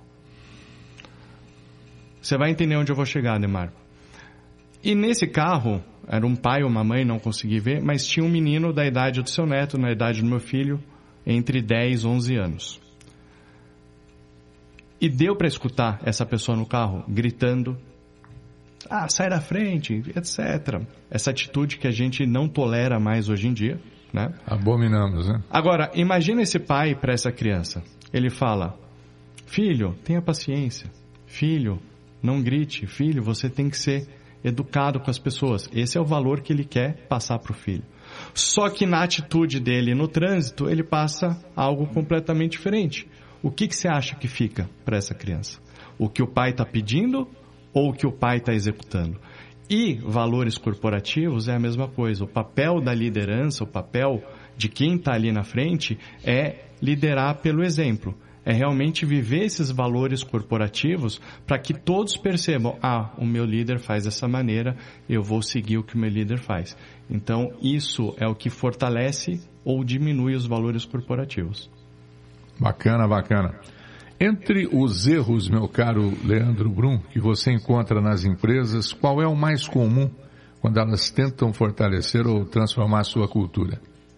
Você vai entender onde eu vou chegar, Neymar. E nesse carro, era um pai ou uma mãe, não consegui ver, mas tinha um menino da idade do seu neto, na idade do meu filho, entre dez e onze anos. E deu para escutar essa pessoa no carro gritando, ah, sai da frente, etcétera. Essa atitude que a gente não tolera mais hoje em dia, né? Abominamos, né? Agora, imagina esse pai para essa criança. Ele fala, filho, tenha paciência. Filho, não grite. Filho, você tem que ser educado com as pessoas. Esse é o valor que ele quer passar para o filho. Só que na atitude dele no trânsito, ele passa algo completamente diferente. O que, que você acha que fica para essa criança? O que o pai está pedindo ou o que o pai está executando? E valores corporativos é a mesma coisa. O papel da liderança, o papel de quem está ali na frente é liderar pelo exemplo. É realmente viver esses valores corporativos para que todos percebam, ah, o meu líder faz dessa maneira, eu vou seguir o que o meu líder faz. Então, isso é o que fortalece ou diminui os valores corporativos. Bacana, bacana. Entre os erros, meu caro Leandro Brum, que você encontra nas empresas, qual é o mais comum quando elas tentam fortalecer ou transformar a sua cultura?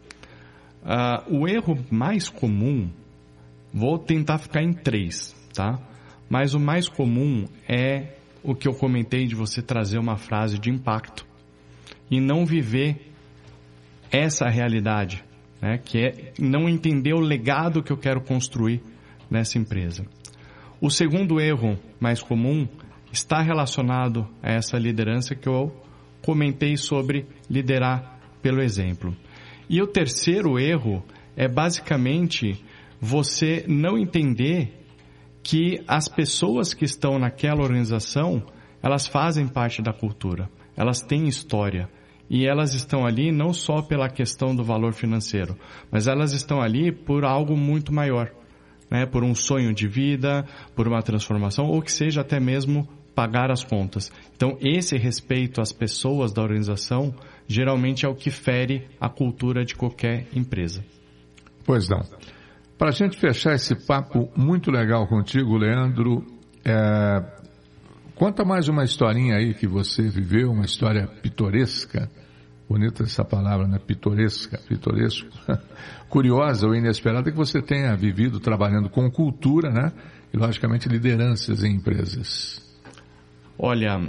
Uh, o erro mais comum, vou tentar ficar em três, tá? Mas o mais comum é o que eu comentei de você trazer uma frase de impacto e não viver essa realidade, né? Que é não entender o legado que eu quero construir nessa empresa. O segundo erro mais comum está relacionado a essa liderança que eu comentei sobre liderar pelo exemplo. E o terceiro erro é basicamente você não entender que as pessoas que estão naquela organização, elas fazem parte da cultura, elas têm história. E elas estão ali não só pela questão do valor financeiro, mas elas estão ali por algo muito maior, né? Por um sonho de vida, por uma transformação, ou que seja até mesmo pagar as contas. Então, esse respeito às pessoas da organização, geralmente é o que fere a cultura de qualquer empresa. Pois não. Para a gente fechar esse papo muito legal contigo, Leandro, é... conta mais uma historinha aí que você viveu, uma história pitoresca. Bonita essa palavra, né? Pitoresca, pitoresco. Curiosa ou inesperada que você tenha vivido trabalhando com cultura, né? E, logicamente, lideranças em empresas. Olha,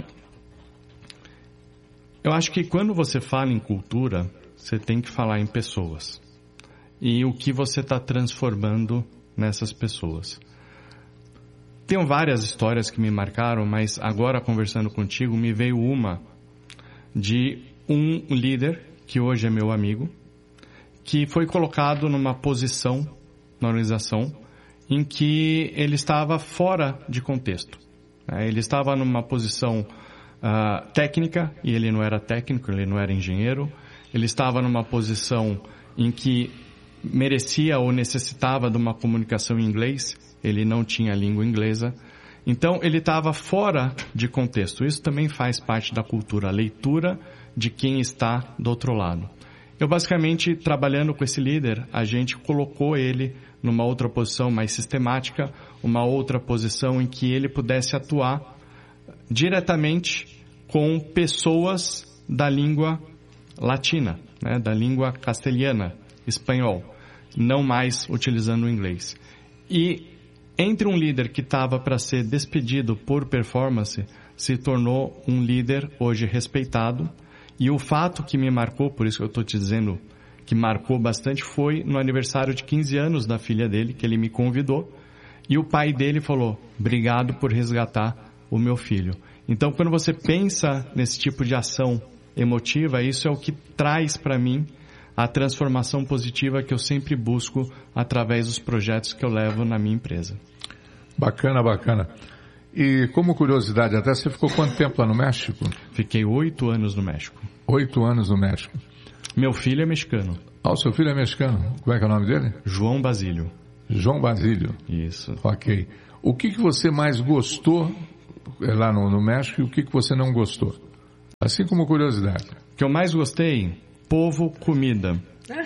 eu acho que quando você fala em cultura, você tem que falar em pessoas. E o que você está transformando nessas pessoas. Tem várias histórias que me marcaram, mas agora conversando contigo me veio uma de um líder, que hoje é meu amigo, que foi colocado numa posição na organização em que ele estava fora de contexto. Ele estava numa posição uh, técnica, e ele não era técnico, ele não era engenheiro. Ele estava numa posição em que merecia ou necessitava de uma comunicação em inglês, ele não tinha língua inglesa. Então, ele estava fora de contexto. Isso também faz parte da cultura, a leitura de quem está do outro lado. Eu, basicamente, trabalhando com esse líder, a gente colocou ele numa outra posição mais sistemática, uma outra posição em que ele pudesse atuar diretamente com pessoas da língua latina, né, da língua castelhana, espanhol, não mais utilizando o inglês. E entre um líder que estava para ser despedido por performance, se tornou um líder hoje respeitado. E o fato que me marcou, por isso que eu estou te dizendo que marcou bastante, foi no aniversário de quinze anos da filha dele, que ele me convidou. E o pai dele falou, obrigado por resgatar o meu filho. Então, quando você pensa nesse tipo de ação emotiva, isso é o que traz para mim a transformação positiva que eu sempre busco através dos projetos que eu levo na minha empresa. Bacana, bacana. E como curiosidade, até você ficou quanto tempo lá no México? Fiquei oito anos no México. Oito anos no México. Meu filho é mexicano. Ah, o seu filho é mexicano. Como é que é o nome dele? João Basílio. João Basílio. Isso. Ok. O que, que você mais gostou lá no, no México e o que, que você não gostou? Assim como curiosidade. O que eu mais gostei, povo, comida.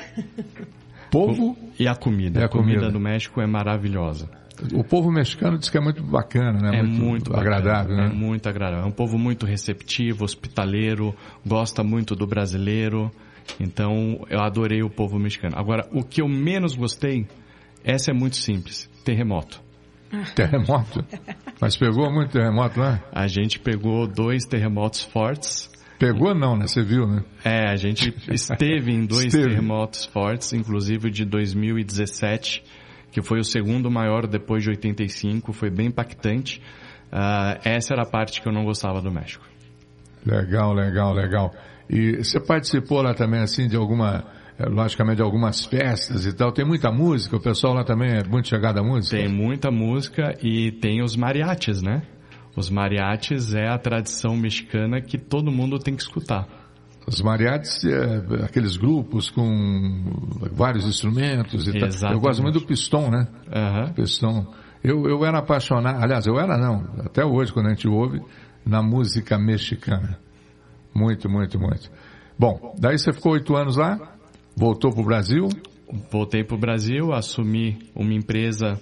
Povo e a comida. É a a comida, comida do México é maravilhosa. O povo mexicano diz que é muito bacana, né? É muito, muito agradável, bacana, né? É muito agradável. É um povo muito receptivo, hospitaleiro, gosta muito do brasileiro. Então, eu adorei o povo mexicano. Agora, o que eu menos gostei, essa é muito simples, terremoto. Terremoto? Mas pegou muito terremoto lá? A gente pegou dois terremotos fortes. Pegou não, né? Você viu, né? É, a gente esteve em dois esteve. terremotos fortes, inclusive o de dois mil e dezessete, que foi o segundo maior depois de oitenta e cinco, foi bem impactante. Uh, essa era a parte que eu não gostava do México. Legal, legal, legal. E você participou lá também, assim, de alguma, logicamente, de algumas festas e tal. Tem muita música, o pessoal lá também é muito chegado à música? Tem muita música e tem os mariachis, né? Os mariachis é a tradição mexicana que todo mundo tem que escutar. Os mariachis, é, aqueles grupos com vários instrumentos e Exatamente. tal. Eu gosto muito do pistão, né? Uhum. Pistão. Eu, eu era apaixonado, aliás, eu era não, até hoje quando a gente ouve, na música mexicana. Muito, muito, muito. Bom, daí você ficou oito anos lá, voltou para o Brasil? Voltei para o Brasil, assumi uma empresa,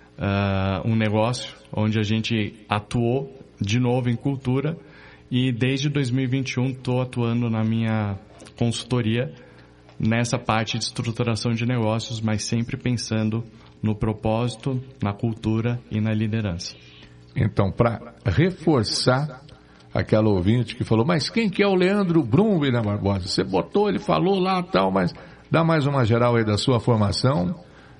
uh, um negócio, onde a gente atuou de novo em cultura e desde dois mil e vinte e um estou atuando na minha consultoria nessa parte de estruturação de negócios, mas sempre pensando no propósito, na cultura e na liderança. Então, para reforçar aquela ouvinte que falou, mas quem que é o Leandro Brum, William Barbosa? Você botou, ele falou lá tal, mas dá mais uma geral aí da sua formação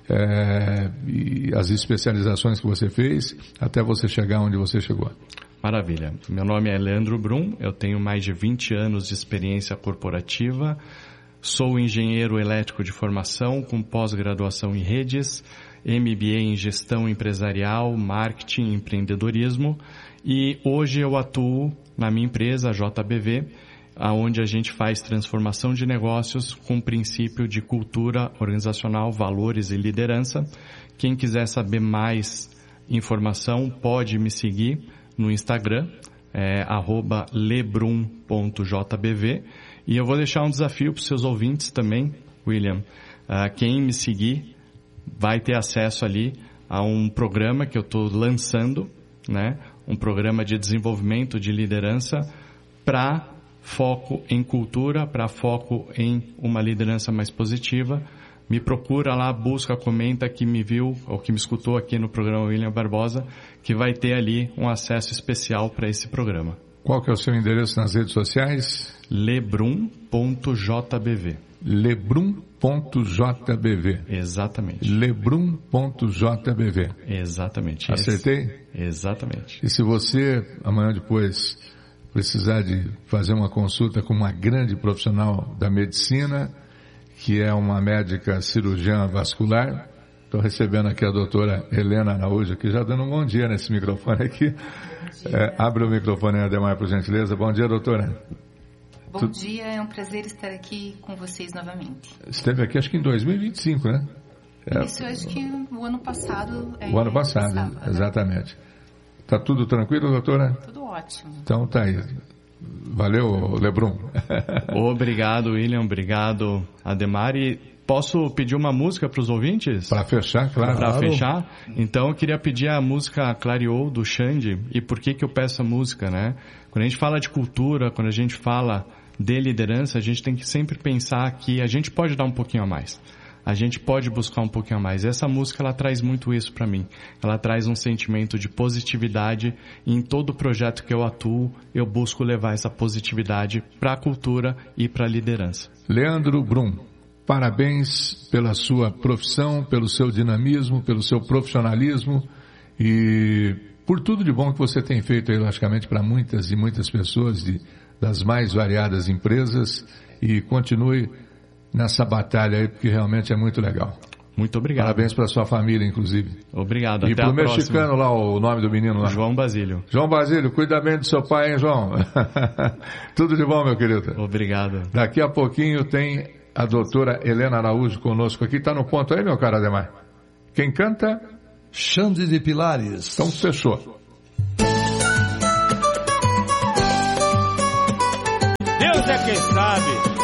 é, e as especializações que você fez até você chegar onde você chegou. Maravilha. Meu nome é Leandro Brum, eu tenho mais de vinte anos de experiência corporativa, sou engenheiro elétrico de formação com pós-graduação em redes, M B A em gestão empresarial, marketing e empreendedorismo e hoje eu atuo na minha empresa, a J B V, onde a gente faz transformação de negócios com princípio de cultura organizacional, valores e liderança. Quem quiser saber mais informação pode me seguir no Instagram, é, arroba lebrum ponto j b v. E eu vou deixar um desafio para os seus ouvintes também, William. Uh, quem me seguir vai ter acesso ali a um programa que eu estou lançando, né? Um programa de desenvolvimento de liderança para foco em cultura, para foco em uma liderança mais positiva. Me procura lá, busca, comenta que me viu ou que me escutou aqui no programa William Barbosa, que vai ter ali um acesso especial para esse programa. Qual que é o seu endereço nas redes sociais? lebrum ponto j b v. lebrum ponto j b v. Exatamente. lebrum ponto j b v. Exatamente. Acertei? Esse. Exatamente. E se você, amanhã depois, precisar de fazer uma consulta com uma grande profissional da medicina, que é uma médica cirurgiã vascular, estou recebendo aqui a doutora Helena Araújo, aqui já dando um bom dia nesse microfone aqui. É, abre o microfone, Ademar, por gentileza. Bom dia, doutora. Bom tu... dia, é um prazer estar aqui com vocês novamente. Esteve aqui acho que em dois mil e vinte e cinco, né? É, Isso eu acho que o ano passado... É, o ano passado, passava, exatamente. Está tudo tranquilo, doutora? Tudo ótimo. Então tá aí. Valeu, Lebrum. Obrigado, William. Obrigado, Ademar. E posso pedir uma música para os ouvintes? Para fechar, claro. Para claro. fechar? Então eu queria pedir a música Clareou, do Xande. E por que que eu peço a música, né? Quando a gente fala de cultura, quando a gente fala de liderança, a gente tem que sempre pensar que a gente pode dar um pouquinho a mais. A gente pode buscar um pouquinho a mais. Essa música, ela traz muito isso para mim. Ela traz um sentimento de positividade e em todo projeto que eu atuo, eu busco levar essa positividade para a cultura e para a liderança. Leandro Brum, parabéns pela sua profissão, pelo seu dinamismo, pelo seu profissionalismo e por tudo de bom que você tem feito aí, logicamente, para muitas e muitas pessoas de, das mais variadas empresas e continue nessa batalha aí, porque realmente é muito legal. Muito obrigado. Parabéns para sua família, inclusive. Obrigado, e até pro a próxima. mexicano lá, o nome do menino lá. João Basílio. João Basílio, cuida bem do seu pai, hein, João? Tudo de bom, meu querido. Obrigado. Daqui a pouquinho tem a doutora Helena Araújo conosco aqui. Tá no ponto aí, meu caro Ademar? Quem canta? Xande de Pilares. Então fechou. Deus é quem sabe.